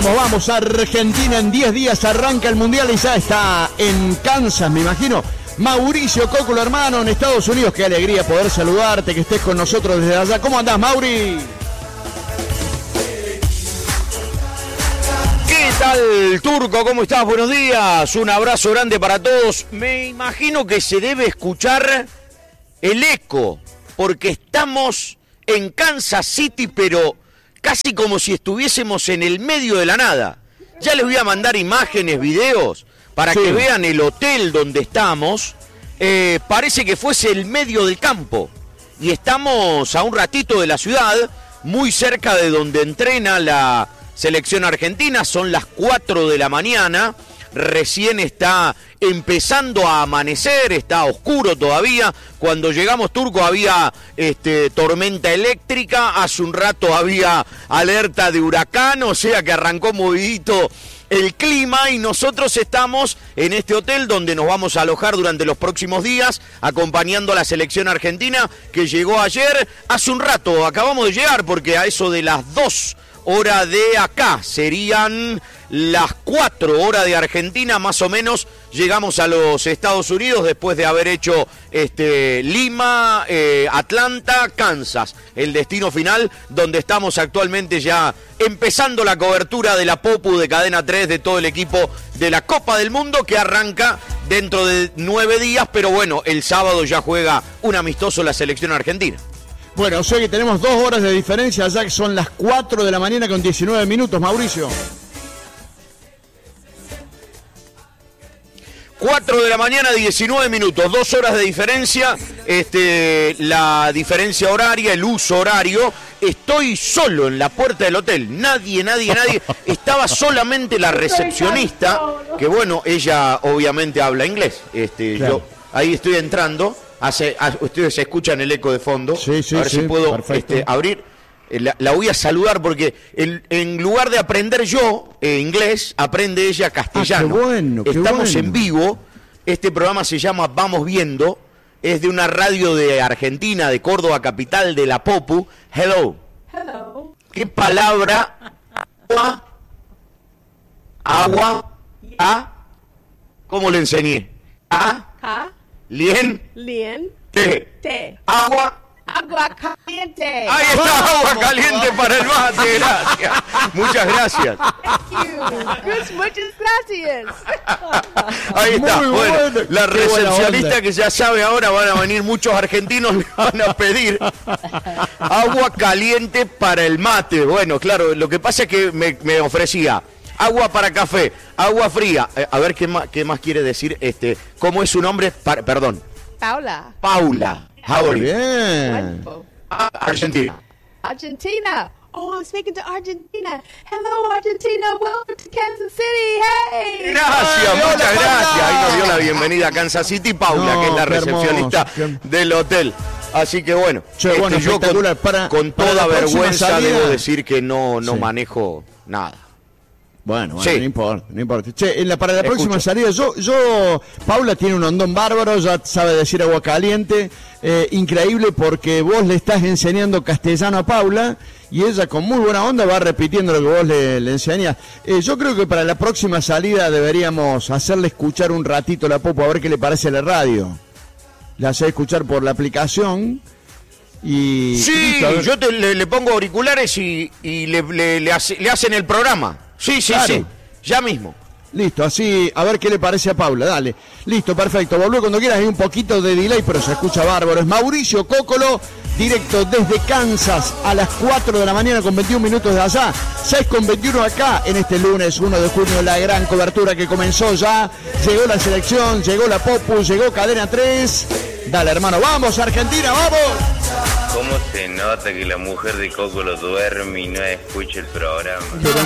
Vamos, Argentina en 10 días arranca el Mundial y ya está en Kansas, me imagino. Mauricio Cóculo, hermano, en Estados Unidos. Qué alegría poder saludarte, que estés con nosotros desde allá. ¿Cómo andás, Mauri? ¿Qué tal, Turco? ¿Cómo estás? Buenos días. Un abrazo grande para todos. Me imagino que se debe escuchar el eco, porque estamos en Kansas City, pero casi como si estuviésemos en el medio de la nada. Ya les voy a mandar imágenes, videos, para que vean el hotel donde estamos. Parece que fuese el medio del campo. Y estamos a un ratito de la ciudad, muy cerca de donde entrena la selección argentina. Son las 4 de la mañana. Recién está empezando a amanecer, está oscuro todavía. Cuando llegamos, Turco, había tormenta eléctrica, hace un rato había alerta de huracán, o sea que arrancó movidito el clima y nosotros estamos en este hotel donde nos vamos a alojar durante los próximos días, acompañando a la selección argentina que llegó ayer. Hace un rato acabamos de llegar porque a eso de las 2 horas de acá, serían las 4 horas de Argentina, más o menos, llegamos a los Estados Unidos después de haber hecho Lima, Atlanta, Kansas, el destino final donde estamos actualmente ya empezando la cobertura de la Popu de Cadena 3 de todo el equipo de la Copa del Mundo que arranca dentro de 9 días, pero bueno, el sábado ya juega un amistoso la selección argentina. Bueno, o sea que tenemos 2 horas de diferencia, ya que son las 4 de la mañana con 19 minutos, Mauricio. 4 de la mañana, 19 minutos, 2 horas de diferencia, la diferencia horaria, el uso horario. Estoy solo en la puerta del hotel, nadie. Estaba solamente la recepcionista, que bueno, ella obviamente habla inglés. Claro. Yo ahí estoy entrando. Ustedes escuchan el eco de fondo. Sí, a ver si puedo abrir. La voy a saludar porque en lugar de aprender yo inglés, aprende ella castellano. Qué bueno, Estamos en vivo. Este programa se llama Vamos Viendo. Es de una radio de Argentina, de Córdoba, capital de la Popu. Hello. ¿Qué palabra? Agua. ¿Cómo le enseñé? Lien. Te. Agua caliente. Ahí está, agua caliente para el mate, gracias. Muchas gracias. Muchas gracias. Ahí está, bueno, la Qué recepcionista que ya sabe ahora, van a venir muchos argentinos, le van a pedir agua caliente para el mate. Bueno, claro, lo que pasa es que me ofrecía agua para café, agua fría. A ver, ¿qué más quiere decir? ¿Cómo es su nombre? Perdón. Paula. How are you? Bien. Argentina. Oh, I'm speaking to Argentina. Hello, Argentina. Welcome to Kansas City. Hey. Gracias, muchas gracias. Ahí nos dio la bienvenida a Kansas City Paula, que es la recepcionista del hotel. Así que bueno, yo con toda vergüenza debo decir que no manejo nada. Bueno, sí. no importa. Che, para la próxima salida, Paula tiene un hondón bárbaro, ya sabe decir agua caliente, increíble porque vos le estás enseñando castellano a Paula y ella con muy buena onda va repitiendo lo que vos le enseñás. Yo creo que para la próxima salida deberíamos hacerle escuchar un ratito la Popo, a ver qué le parece la radio. La hace escuchar por la aplicación. Y sí, yo le pongo auriculares y le hacen el programa. Sí, claro. Sí, ya mismo. Listo, así, a ver qué le parece a Paula, dale. Listo, perfecto, volvé cuando quieras, hay un poquito de delay, pero se escucha bárbaro. Es Mauricio Cóculo, directo desde Kansas, a las 4 de la mañana con 21 minutos de allá, 6 con 21 acá, en este lunes 1 de junio, la gran cobertura que comenzó ya. Llegó la selección, llegó la Popu, llegó Cadena 3. Dale, hermano, vamos, Argentina, vamos. ¿Cómo se nota que la mujer de Cóculo duerme y no escucha el programa?